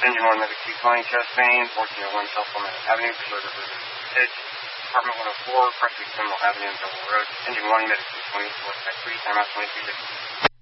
Engine 1 Medic 220, Chastain, 1401 South Palmetto Avenue, Preserve River Pitch, Apartment 104, Crescent Seminole Avenue, Double Road. Engine 1 Medic 220, North Side 3, timeout 23 seconds.